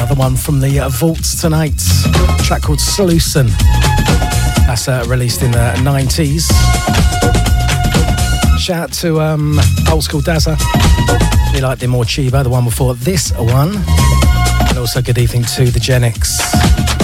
another one from the Vaults tonight. A track called Solution. That's released in the 90s. Shout out to Old School Dazza. You like the more Chiba, the one before this one. And also good evening to the Gen X.